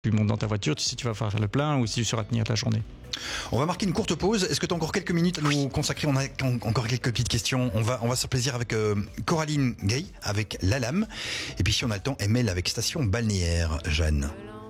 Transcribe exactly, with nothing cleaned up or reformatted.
Tu montes dans ta voiture, tu sais si tu vas faire le plein ou si tu sauras tenir la journée. On va marquer une courte pause. Est-ce que tu as encore quelques minutes à nous consacrer? On a encore quelques petites questions. On va, on va se faire plaisir avec euh, Coraline Gay, avec La Lame. Et puis si on a le temps, Emelle avec Station Balnéaire, Jeanne.